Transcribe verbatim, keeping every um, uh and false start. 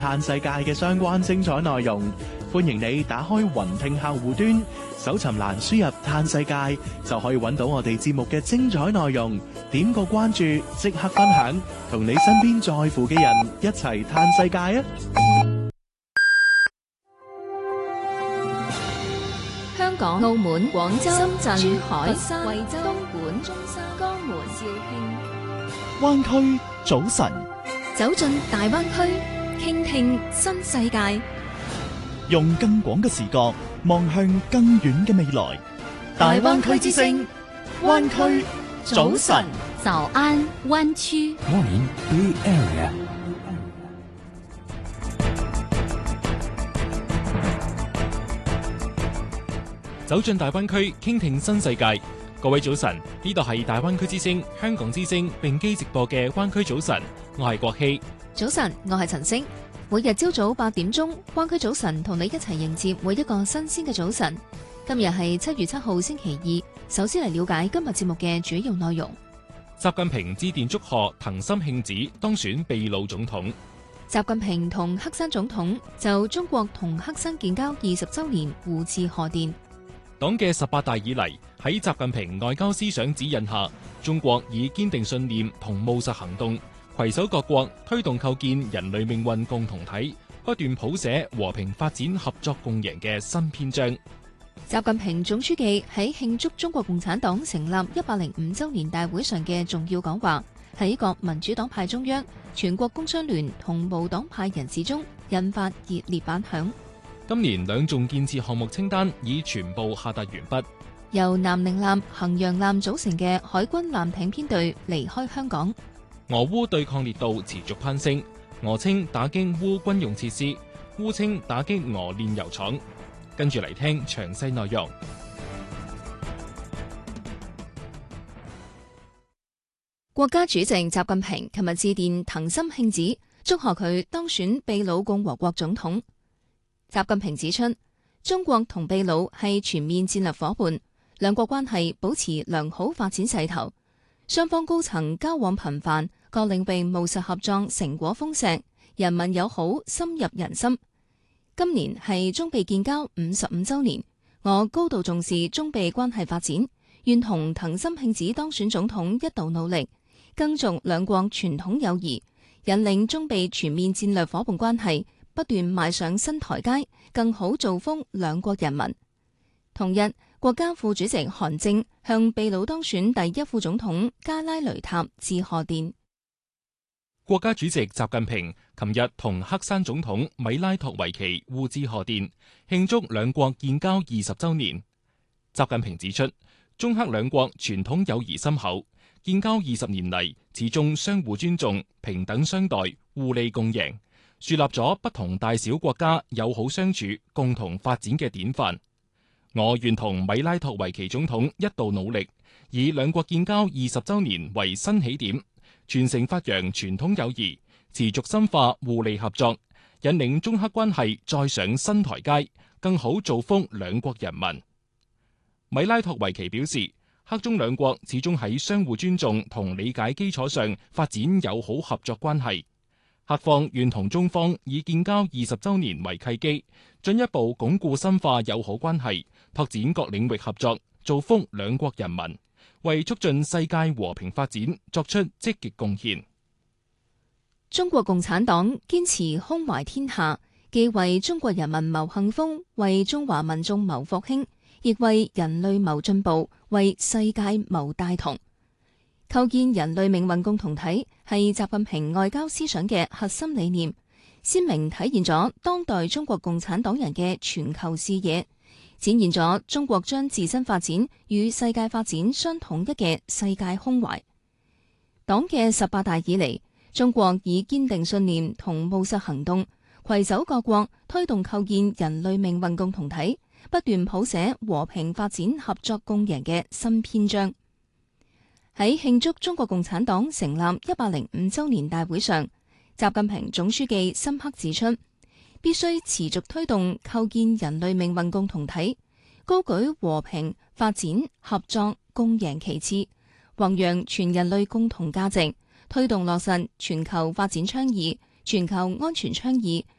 嘆世界嘅相關精彩內容，歡迎你打開雲聽客戶端，搜尋欄輸入嘆世界，就可以揾到我哋節目嘅精彩內容。點個關注，即刻分享，同你身邊在乎嘅人一齊嘆世界啊！ 香港、澳門、廣州、深圳、珠海、佛山、惠州、東莞、中山、江門、肇慶。 灣區早晨， 走進大灣區，傾聽新世界， 用更廣嘅視角望向更遠嘅未來。 大灣區之聲， 灣區早晨， 早安灣區。 Morning Bay Area。走進大灣區，傾聽新世界。各位早晨，呢度係大灣區之聲、香港之聲並機直播嘅灣區早晨，我係國希。 早晨，我係陳星。每日朝早八點鐘，灣區早晨同你一齊迎接每一個新鮮嘅早晨。今日係七月七號星期二，首先嚟了解今日節目嘅主要內容。 習近平致電祝賀藤森慶子當選秘魯總統。 習近平同黑山總統就中國同黑山建交二十週年互致賀電。 黨嘅十八大以嚟，喺習近平外交思想指引下，中國以堅定信念同務實行動，攜手各國推動構建人類命運共同體，不斷譜寫和平發展合作共贏嘅新篇章。 習近平總書記喺慶祝中國共產黨成立一百零五週年大會上嘅重要講話，喺各民主黨派中央、全國工商聯同無黨派人士中引發熱烈反響。 今年兩重建設項目清單已全部下達完畢。 由南寧艦、衡陽艦組成嘅海軍艦艇編隊離開香港。 俄烏對抗烈度持續攀升，俄稱打擊烏軍用設施，烏稱打擊俄煉油廠。跟住嚟聽詳細內容。 國家主席習近平琴日致電藤森慶子，祝賀佢當選秘魯共和國總統。習近平指出，中國同秘魯係全面戰略夥伴，兩國關係保持良好發展勢頭，雙方高層交往頻繁，各領域務實合作成果豐碩，人民友好深入人心。今年係中秘建交五十五週年，我高度重視中秘關係發展，願同藤森慶子當選總統一道努力，更續兩國傳統友誼，引領中秘全面戰略夥伴關係不斷邁上新台階，更好造福兩國人民。同日，國家副主席韓正向秘魯當選第一副總統加拉雷塔致賀電。 國家主席習近平琴日同黑山總統米拉托維奇互致賀電，慶祝兩國建交二十週年。習近平指出，中黑兩國傳統友誼深厚，建交二十年嚟始終相互尊重、平等相待、互利共贏，樹立咗不同大小國家友好相處、共同發展嘅典範。我願同米拉托維奇總統一道努力，以兩國建交二十週年為新起點，傳承發揚傳統友誼，持續深化互利合作，引領中黑關係再上新台階，更好造福兩國人民。米拉托維奇表示，黑中兩國始終喺相互尊重同理解基礎上發展友好合作關係。黑方願同中方以建交二十週年為契機，進一步鞏固深化友好關係，拓展各領域合作，造福兩國人民，為促進世界和平發展作出積極貢獻。 中國共產黨堅持胸懷天下，既為中國人民謀幸福，為中華民眾謀復興，亦為人類謀進步，為世界謀大同。構建人類命運共同體係習近平外交思想嘅核心理念，鮮明體現咗當代中國共產黨人嘅全球視野，展現咗中國將自身發展與世界發展相統一嘅世界胸懷。黨嘅十八大以嚟，中國以堅定信念同務實行動，攜手各國推動構建人類命運共同體，不斷譜寫和平發展合作共贏嘅新篇章。喺慶祝中國共產黨成立一百零五週年大會上，習近平總書記深刻指出，必須持續推動構建人類命運共同體，高舉和平、發展、合作、共贏旗幟，弘揚全人類共同價值，推動落實全球發展倡議、 全球安全倡議